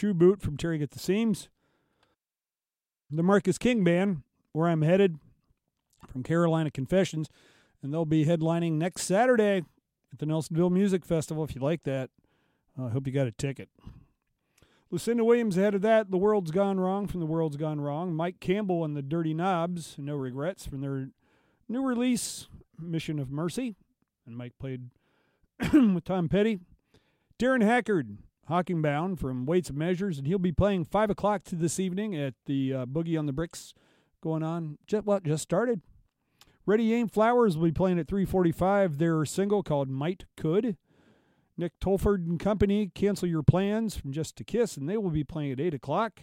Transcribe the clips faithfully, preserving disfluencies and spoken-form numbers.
Shoe Boot from Tearing at the Seams. The Marcus King Band, Where I'm Headed, from Carolina Confessions. And they'll be headlining next Saturday at the Nelsonville Music Festival, if you like that. I uh, hope you got a ticket. Lucinda Williams ahead of that, The World's Gone Wrong from The World's Gone Wrong. Mike Campbell and the Dirty Knobs, No Regrets, from their new release, Mission of Mercy. And Mike played with Tom Petty. Darren Hackard, Hockingbound from Weights and Measures, and he'll be playing five o'clock to this evening at the uh, Boogie on the Bricks going on. Just, well, just started. Ready Aim Flowers will be playing at three forty-five. Their single called Might Could. Nick Tolford and Company, Cancel Your Plans from Just a Kiss, and they will be playing at eight o'clock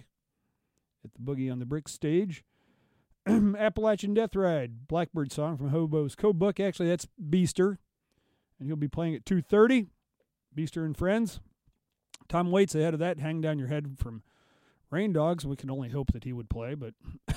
at the Boogie on the Bricks stage. Appalachian Death Ride, Blackbird Song from Hobo's Code Book. Actually, that's Beaster, and he'll be playing at two thirty. Beaster and Friends. Tom Waits ahead of that, Hang Down Your Head from Rain Dogs. We can only hope that he would play, but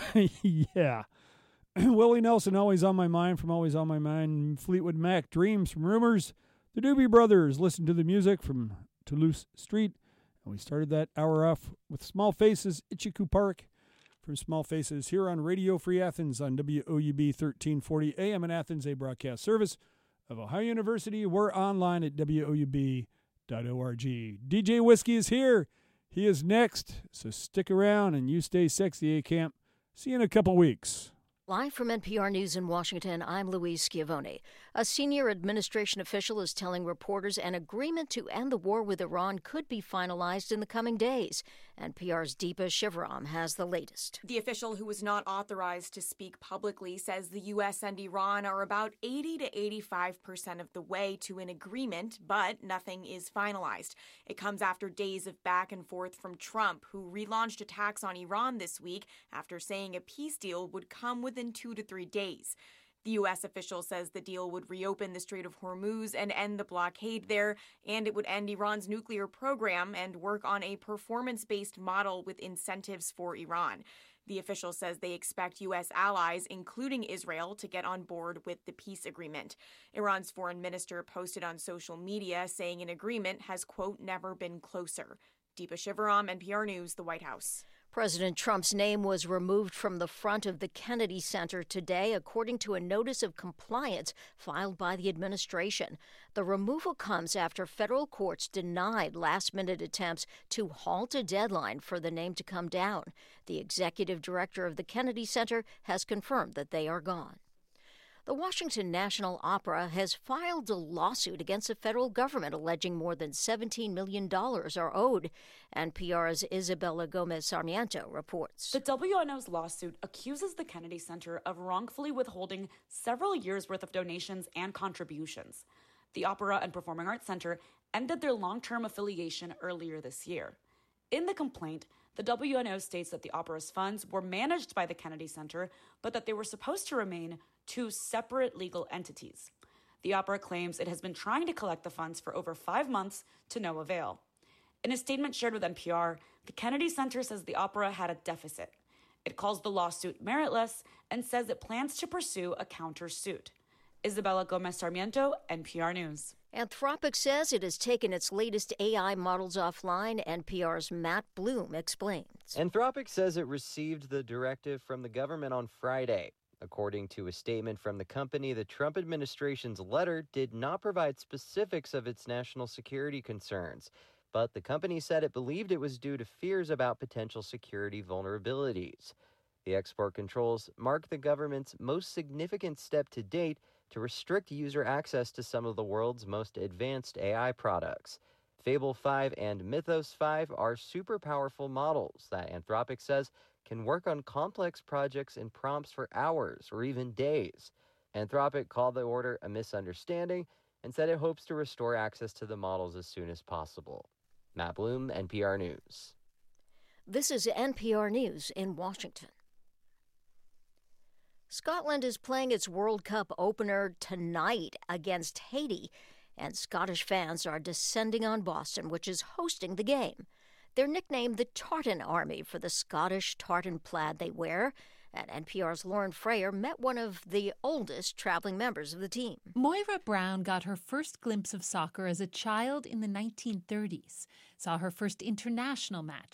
yeah. Willie Nelson, Always on My Mind from Always on My Mind. Fleetwood Mac, Dreams from Rumors. The Doobie Brothers, Listen to the Music from Toulouse Street. And we started that hour off with Small Faces, Itchycoo Park from Small Faces here on Radio Free Athens on W O U B thirteen forty A M in Athens, a broadcast service of Ohio University. We're online at W O U B dot org. D J Whiskey is here. He is next. So stick around and you stay sexy, A-Camp. See you in a couple weeks. Live from N P R News in Washington, I'm Louise Schiavone. A senior administration official is telling reporters an agreement to end the war with Iran could be finalized in the coming days. N P R's Deepa Shivaram has the latest. The official, who was not authorized to speak publicly, says the U S and Iran are about eighty to eighty-five percent of the way to an agreement, but nothing is finalized. It comes after days of back and forth from Trump, who relaunched attacks on Iran this week after saying a peace deal would come with within two to three days. The U S official says the deal would reopen the Strait of Hormuz and end the blockade there, and it would end Iran's nuclear program and work on a performance-based model with incentives for Iran. The official says they expect U S allies, including Israel, to get on board with the peace agreement. Iran's foreign minister posted on social media saying an agreement has, quote, never been closer. Deepa Shivaram, N P R News, the White House. President Trump's name was removed from the front of the Kennedy Center today, according to a notice of compliance filed by the administration. The removal comes after federal courts denied last-minute attempts to halt a deadline for the name to come down. The executive director of the Kennedy Center has confirmed that they are gone. The Washington National Opera has filed a lawsuit against the federal government alleging more than seventeen million dollars are owed. N P R's Isabella Gomez Sarmiento reports. The W N O's lawsuit accuses the Kennedy Center of wrongfully withholding several years' worth of donations and contributions. The Opera and Performing Arts Center ended their long-term affiliation earlier this year. In the complaint, the W N O states that the opera's funds were managed by the Kennedy Center, but that they were supposed to remain two separate legal entities. The opera claims it has been trying to collect the funds for over five months to no avail. In a statement shared with N P R, the Kennedy Center says the opera had a deficit. It calls the lawsuit meritless and says it plans to pursue a countersuit. Isabella Gomez Sarmiento, N P R News. Anthropic says it has taken its latest A I models offline. N P R's Matt Bloom explains. Anthropic says it received the directive from the government on Friday. According to a statement from the company, the Trump administration's letter did not provide specifics of its national security concerns, but the company said it believed it was due to fears about potential security vulnerabilities. The export controls mark the government's most significant step to date to restrict user access to some of the world's most advanced A I products. Fable five and Mythos five are super powerful models that Anthropic says can work on complex projects in prompts for hours or even days. Anthropic called the order a misunderstanding and said it hopes to restore access to the models as soon as possible. Matt Bloom, N P R News. This is N P R News in Washington. Scotland is playing its World Cup opener tonight against Haiti, and Scottish fans are descending on Boston, which is hosting the game. They're nicknamed the Tartan Army for the Scottish tartan plaid they wear. And N P R's Lauren Frayer met one of the oldest traveling members of the team. Moira Brown got her first glimpse of soccer as a child in the nineteen thirties, saw her first international match